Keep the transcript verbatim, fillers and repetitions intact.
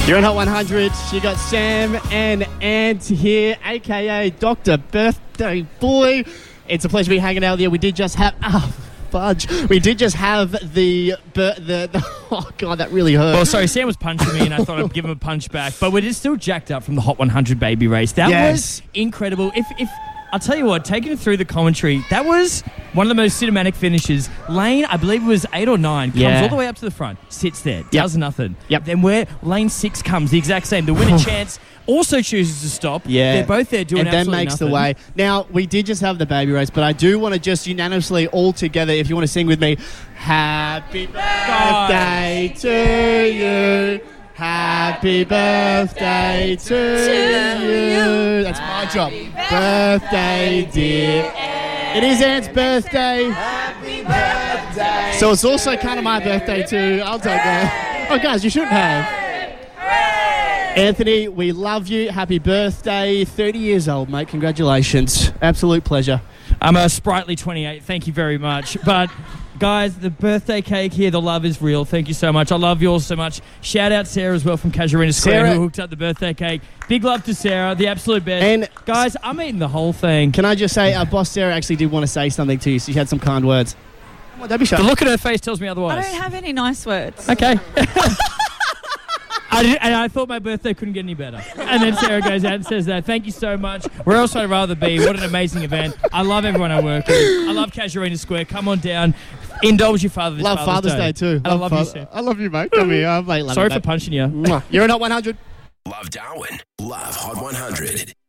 You're on Hot one hundred. You got Sam and Ant here, a k a. Doctor Birthday Boy. It's a pleasure to be hanging out with you. We did just have... Oh, fudge. We did just have the... the, the, the oh, God, that really hurt. Well, sorry, Sam was punching me and I thought I'd give him a punch back. But we're just still jacked up from the Hot one hundred baby race. That Yes. was incredible. If... if I'll tell you what, taking it through the commentary, that was one of the most cinematic finishes. Lane, I believe it was eight or nine, comes Yeah. all the way up to the front, sits there, Yep. does nothing. Yep. Then where lane six comes, the exact same. The winner chance also chooses to stop. Yeah. They're both there doing and then absolutely makes nothing. the way. Now, we did just have the baby race, but I do want to just unanimously all together, if you want to sing with me, Happy birthday to you. Happy birthday to, you. That's my job. Birthday, dear. It is Ant's birthday. Happy birthday. So it's also kind of my birthday too. I'll take that. Oh, guys, you shouldn't have. Anthony, we love you. Happy birthday. thirty years old, mate. Congratulations. Absolute pleasure. I'm a sprightly twenty-eight. Thank you very much. But, guys, the birthday cake here, the love is real. Thank you so much. I love you all so much. Shout out Sarah as well from Casuarina Square Sarah. who hooked up the birthday cake. Big love to Sarah, the absolute best. And guys, I'm eating the whole thing. Can I just say, our boss Sarah actually did want to say something to you. She had some kind words. Come on, don't be shy. The look at her face tells me I otherwise. don't have any nice words. Okay. I did, and I thought my birthday couldn't get any better. And then Sarah goes out and says that. Thank you so much. Where else would I rather be? What an amazing event. I love everyone I work with. I love Casuarina Square. Come on down. Indulge your father this Love Father's Day, too. And I love you, Father- Sam. I love you, mate. Come here. I'm late. Sorry for punching you. Mwah. You're on Hot one hundred. Love Darwin. Love Hot one hundred.